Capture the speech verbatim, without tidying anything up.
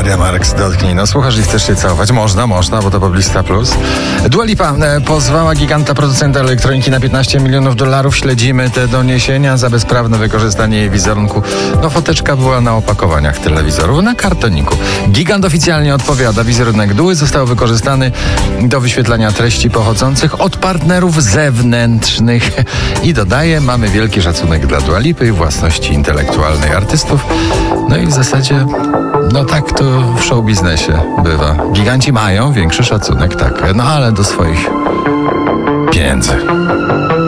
Maria Marks, dotknij. No słuchasz i chcesz się całować. Można, można, bo to Poblista Plus. Dua Lipa e, pozwała giganta producenta elektroniki na piętnaście milionów dolarów. Śledzimy te doniesienia za bezprawne wykorzystanie jej wizerunku. No foteczka była na opakowaniach telewizorów, na kartoniku. Gigant oficjalnie odpowiada. Wizerunek Duły został wykorzystany do wyświetlania treści pochodzących od partnerów zewnętrznych. I dodaje, mamy wielki szacunek dla Dua Lipy i własności intelektualnej artystów. No i w zasadzie, no tak to w show biznesie bywa. Giganci mają większy szacunek, tak, no ale do swoich pieniędzy.